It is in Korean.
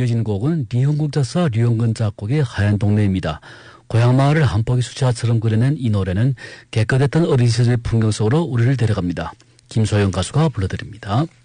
이어진 곡은 리형국 작사 류영근 작곡의 하얀 동네입니다. 고향 마을을 한 포기 수채화처럼 그려낸 이 노래는 깨끗했던 어린 시절의 풍경 속으로 우리를 데려갑니다. 김소영 가수가 불러드립니다.